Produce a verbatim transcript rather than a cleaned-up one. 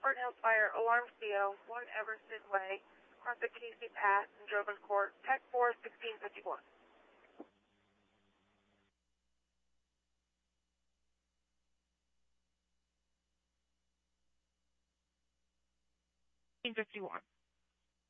Spartan Hills Fire, Alarm C O, one Eversted Way, across the Casey Pass in Jovan Court, Tech four, sixteen fifty-one. fifty-one.